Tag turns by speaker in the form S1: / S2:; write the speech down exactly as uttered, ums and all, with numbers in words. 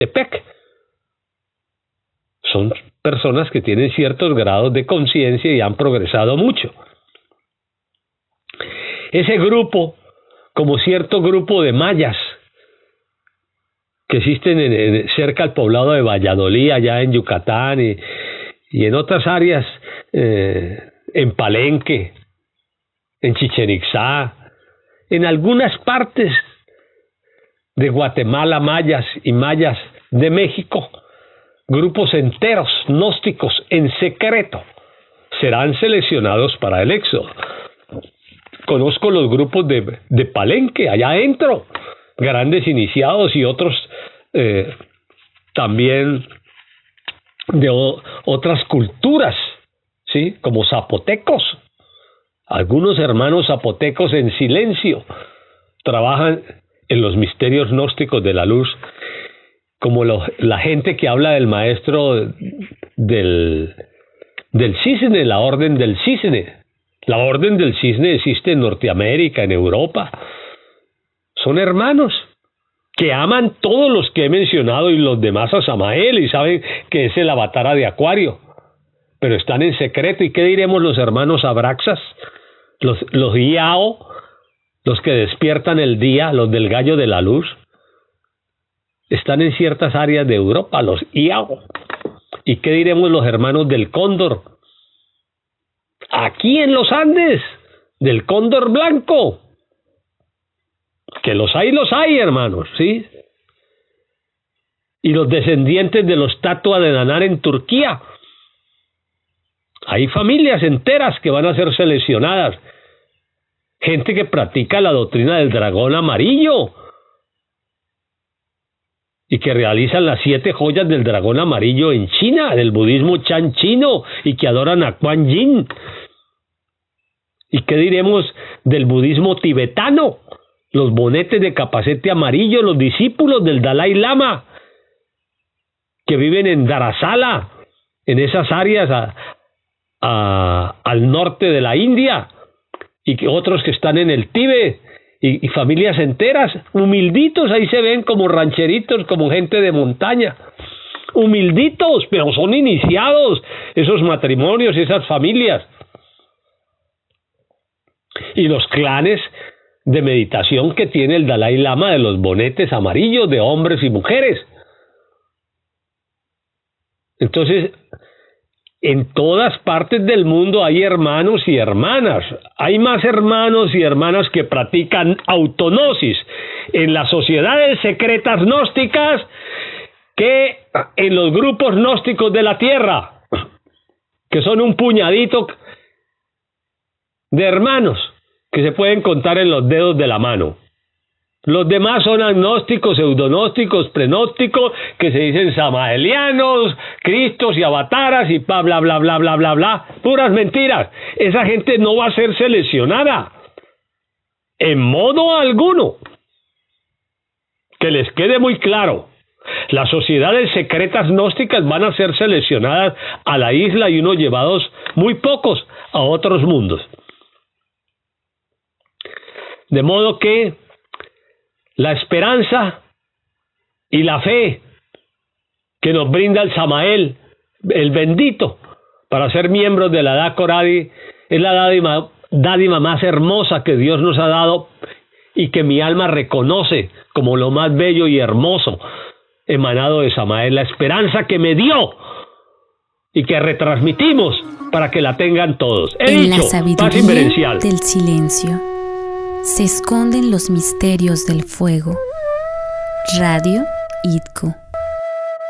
S1: Ecatepec. Son personas que tienen ciertos grados de conciencia y han progresado mucho. Ese grupo, como cierto grupo de mayas que existen en, en, cerca al poblado de Valladolid, allá en Yucatán, y, y en otras áreas, eh, en Palenque, en Chichén Itzá, en algunas partes de Guatemala, mayas y mayas de México, grupos enteros gnósticos en secreto serán seleccionados para el éxodo. Conozco los grupos de, de Palenque, allá adentro, grandes iniciados y otros eh, también de o, otras culturas, ¿sí? Como zapotecos. Algunos hermanos zapotecos en silencio trabajan en los misterios gnósticos de la luz, como lo, la gente que habla del maestro del, del cisne, la orden del cisne. La orden del cisne existe en Norteamérica, en Europa. Son hermanos que aman todos los que he mencionado y los demás a Samael y saben que es el avatara de Acuario, pero están en secreto. ¿Y qué diremos los hermanos Abraxas? Los, los Iao, los que despiertan el día, los del gallo de la luz, están en ciertas áreas de Europa, los Iao. ¿Y qué diremos los hermanos del Cóndor? Aquí en los Andes, del Cóndor Blanco, que los hay, los hay, hermanos, ¿sí? Y los descendientes de los Tatua de Nanar en Turquía. Hay familias enteras que van a ser seleccionadas. Gente que practica la doctrina del dragón amarillo y que realizan las siete joyas del dragón amarillo en China, del budismo Chan chino, y que adoran a Kuan Yin. ¿Y qué diremos del budismo tibetano? Los bonetes de capacete amarillo, los discípulos del Dalai Lama, que viven en Dharamsala, en esas áreas a, a, al norte de la India, y que otros que están en el Tíbet, y, y familias enteras, humilditos, ahí se ven como rancheritos, como gente de montaña, humilditos, pero son iniciados esos matrimonios, esas familias. Y los clanes de meditación que tiene el Dalai Lama de los bonetes amarillos de hombres y mujeres. Entonces, en todas partes del mundo hay hermanos y hermanas. Hay más hermanos y hermanas que practican autognosis en las sociedades secretas gnósticas que en los grupos gnósticos de la tierra, que son un puñadito de hermanos que se pueden contar en los dedos de la mano. Los demás son agnósticos, pseudognósticos, prenósticos, que se dicen samaelianos, cristos y avataras y bla, bla, bla, bla, bla, bla, bla. Puras mentiras. Esa gente no va a ser seleccionada en modo alguno. Que les quede muy claro. Las sociedades secretas gnósticas van a ser seleccionadas a la isla y unos llevados, muy pocos, a otros mundos. De modo que la esperanza y la fe que nos brinda el Samael, el bendito, para ser miembros de la Edad Coradi, es la dádiva, dádiva más hermosa que Dios nos ha dado y que mi alma reconoce como lo más bello y hermoso emanado de Samael, la esperanza que me dio y que retransmitimos para que la tengan todos. He
S2: en
S1: dicho,
S2: la sabiduría
S1: paz inverencial
S2: del silencio se esconden los misterios del fuego. Radio I D C O